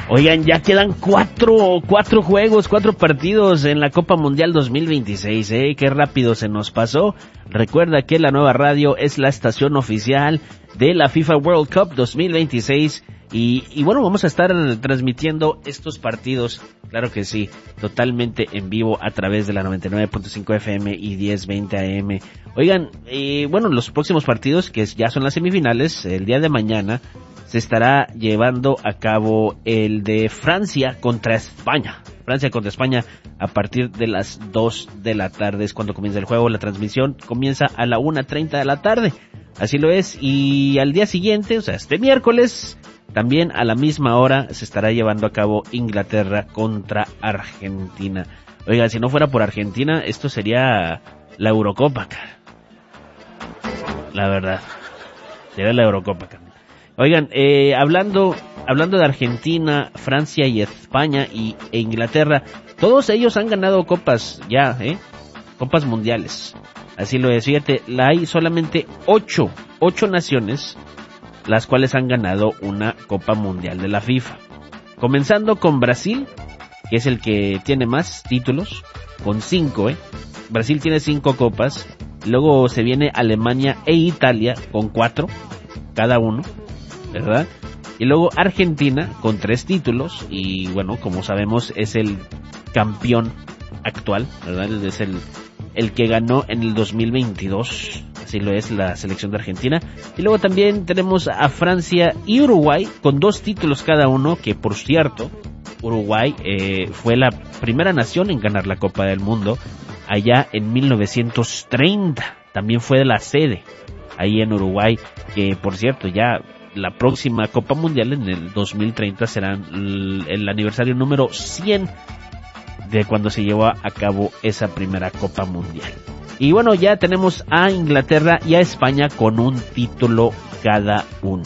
Oigan, ya quedan cuatro juegos, 4 partidos en la Copa Mundial 2026, qué rápido se nos pasó. Recuerda que la nueva radio es la estación oficial de la FIFA World Cup 2026 y bueno, vamos a estar transmitiendo estos partidos, claro que sí, totalmente en vivo a través de la 99.5 FM y 1020 AM. Oigan, bueno, los próximos partidos que ya son las semifinales, el día de mañana se estará llevando a cabo el de Francia contra España. Francia contra España a partir de las 2 de la tarde es cuando comienza el juego. La transmisión comienza a la 1:30 de la tarde. Así lo es. Y al día siguiente, o sea, este miércoles, también a la misma hora se estará llevando a cabo Inglaterra contra Argentina. Oiga, si no fuera por Argentina, esto sería la Eurocopa, cara. La verdad. Sería la Eurocopa, cara. Oigan, hablando de Argentina, Francia y España e Inglaterra, todos ellos han ganado copas ya, copas mundiales. Así lo es, fíjate, hay solamente 8 naciones las cuales han ganado una copa mundial de la FIFA. Comenzando con Brasil, que es el que tiene más títulos, con 5, Brasil tiene 5 copas. Luego se viene Alemania e Italia con 4 cada uno, ¿verdad? Y luego Argentina con 3 títulos y bueno, como sabemos es el campeón actual, ¿verdad? Es el que ganó en el 2022, así lo es la selección de Argentina. Y luego también tenemos a Francia y Uruguay con 2 títulos cada uno, que por cierto, Uruguay fue la primera nación en ganar la Copa del Mundo allá en 1930, también fue la sede ahí en Uruguay, que por cierto ya la próxima Copa Mundial en el 2030 será el aniversario número 100 de cuando se llevó a cabo esa primera Copa Mundial. Y bueno, ya tenemos a Inglaterra y a España con un título cada uno.